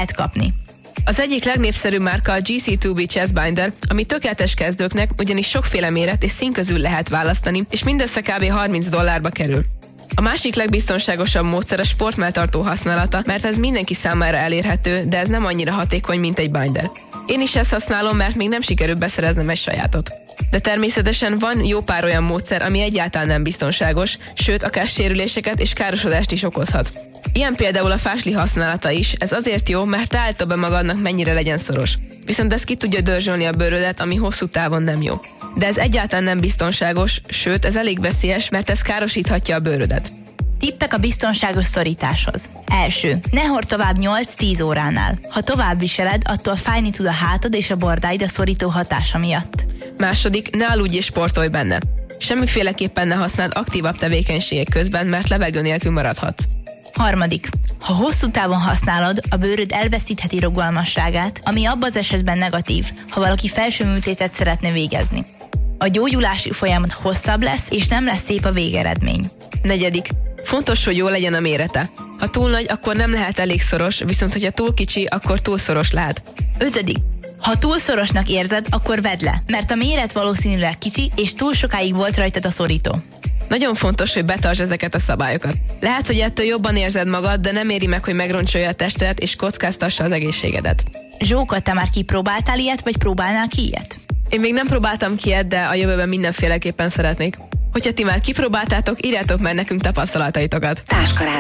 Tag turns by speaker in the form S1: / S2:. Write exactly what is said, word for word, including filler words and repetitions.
S1: lehet kapni.
S2: Az egyik legnépszerűbb márka a gé cé kettő bé Chest Binder, ami tökéletes kezdőknek, ugyanis sokféle méret és szín közül lehet választani, és mindössze kb. harminc dollárba kerül. A másik legbiztonságosabb módszer a sportmelltartó használata, mert ez mindenki számára elérhető, de ez nem annyira hatékony, mint egy binder. Én is ezt használom, mert még nem sikerült beszereznem egy sajátot. De természetesen van jó pár olyan módszer, ami egyáltalán nem biztonságos, sőt, akár sérüléseket és károsodást is okozhat. Ilyen például a fásli használata is, ez azért jó, mert te állítod be magadnak, mennyire legyen szoros. Viszont ez ki tudja dörzsölni a bőrödet, ami hosszú távon nem jó. De ez egyáltalán nem biztonságos, sőt, ez elég veszélyes, mert ez károsíthatja a bőrödet.
S1: Tippek a biztonságos szorításhoz. Első. Ne hord tovább nyolc-tíz óránál. Ha tovább viseled, attól fájni tud a hátad és a bordáid a szorító hatása miatt.
S2: Második. Ne aludj és sportolj benne. Semmiféleképpen ne használd aktívabb tevékenységek közben, mert levegő nélkül maradhatsz.
S1: Harmadik. Ha hosszú távon használod, a bőröd elveszítheti rugalmasságát, ami abban az esetben negatív, ha valaki felső műtétet szeretne végezni. A gyógyulási folyamat hosszabb lesz, és nem lesz szép a végeredmény.
S2: Negyedik. Fontos, hogy jó legyen a mérete. Ha túl nagy, akkor nem lehet elég szoros, viszont hogyha túl kicsi, akkor túl szoros lehet.
S1: Ötödik. Ha túl szorosnak érzed, akkor vedd le, mert a méret valószínűleg kicsi, és túl sokáig volt rajtad a szorító.
S2: Nagyon fontos, hogy betartsd ezeket a szabályokat. Lehet, hogy ettől jobban érzed magad, de nem éri meg, hogy megroncsolja a testedet és kockáztassa az egészségedet.
S1: Zsóka, te már kipróbáltál ilyet, vagy próbálnál ki ilyet?
S2: Én még nem próbáltam ki ilyet, de a jövőben mindenféleképpen szeretnék. Hogyha ti már kipróbáltátok, írjátok meg nekünk tapasztalataitokat.